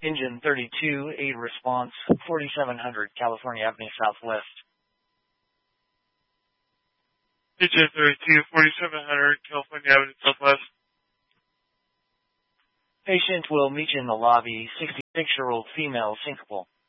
Engine 32, aid response, 4700 California Avenue Southwest. Engine 32, 4700 California Avenue Southwest. Patient will meet you in the lobby, 66-year-old female, syncopal.